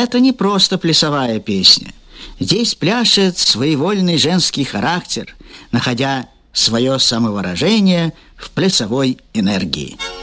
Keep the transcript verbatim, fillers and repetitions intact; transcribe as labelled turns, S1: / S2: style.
S1: Это не просто плясовая песня. Здесь пляшет своевольный женский характер, находя свое самовыражение в плясовой энергии.